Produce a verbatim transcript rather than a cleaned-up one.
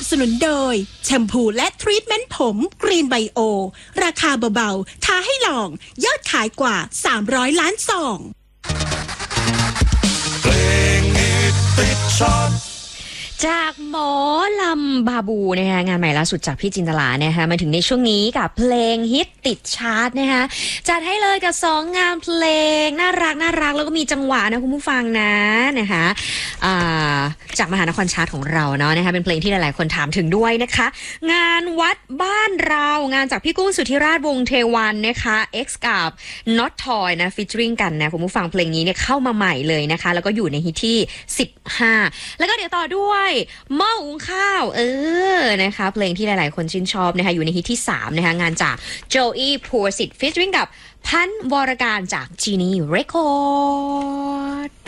สนุนโดยแชมพูและทรีทเมนต์ผมกรีนไบโอราคาเบาๆท้าให้ลองยอดขายกว่าสามร้อยล้านซองเพลงฮิตติดชาร์ตจากหมอลำบาบูนะคะงานใหม่ล่าสุดจากพี่จินตลานะคะมาถึงในช่วงนี้กับเพลงฮิตติดชาร์ตนะคะจัดให้เลยกับสองงานเพลงน่ารักน่ารักแล้วก็มีจังหวะนะคุณผู้ฟังนะนะคะจากมหานครชาร์ตของเราเนาะนะคะเป็นเพลงที่หลายๆคนถามถึงด้วยนะคะงานวัดบ้านเรางานจากพี่กุ้งสุทธิราชวงศ์เทวันนะคะ X กับ Not Toy นะฟีเจอริ่งกันนะคุณผู้ฟังเพลงนี้เนี่ยเข้ามาใหม่เลยนะคะแล้วก็อยู่ในฮิตที่สิบห้าแล้วก็เดี๋ยวต่อด้วยหม้อหุงข้าวเออนะคะเพลงที่หลายๆคนชื่นชอบนะคะอยู่ในฮิตที่สามนะคะงานจากโจอี้พัวสิทธิ์ฟีเจอริ่งกับพันวรการจากจีนีเรคคอร์ด